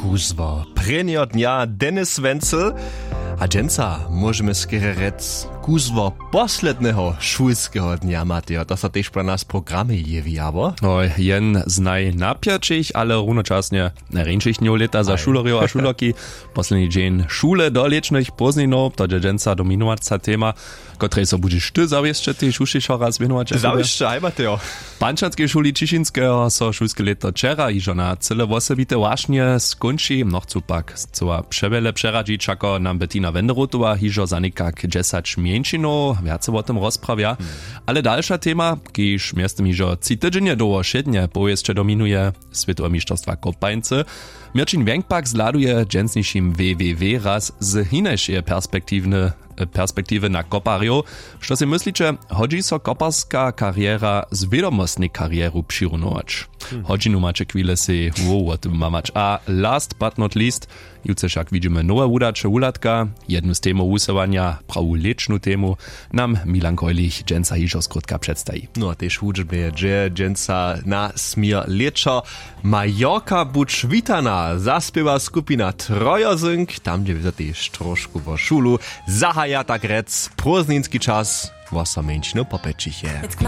Kuzwo. Prynio dnia Denis Wenzel. A dżęca możemy skierać kuzwo poslednego szulskiego dnia, Mateo. To są też pro nas programy jewiawo. Oj, jen z najnapiaczych, ale równocześnie najręczych leta za szuleriów a szulorki. Posledný dzień szule do lecznych pozninów, to dżęca dominowaca tema, której so budeš ty zawieszcze tej šušišo raz věnovat. Zawieszcze, aj Mateo. Pančanskiej szuli Ciszynskiego so szulskie leto czera i żona cyle wosebite właśnie skończy. No chcą pak cała przewele przeradzić, jako nam Bettina Wenderotowa hižo za nekak 10 mięčino, wiace o tym rozprawia. Ale dalsza tema, kiż miastem hižo 3 tydzienie do siednie pojeździe dominuje Światowe Mistrzostwa Kopańcy. Mirčin Węgpak zladuje dżęsniejszym www raz z hinejszej perspektywy na kopario. Co si myślicie, chodzi so koparska kariera z wiadomostnej karieru przyrunować? Chodzi macie chwilę si o tym mamać. A last but not least, jutro však widzimy nowe udacze ulatka, jednu z temu usuwania, prawu lecznu temu, nam Milan Kojlich dżęca hižo skrótka przedstawi. No a też uczbie, że dżęca na smier lecza Majorka buć witana, zaspiewa skupina Trojozynk, tam gdzie też troszkę w szulu, zahaja tak rec, prozninski czas, was so menšinu popečiche.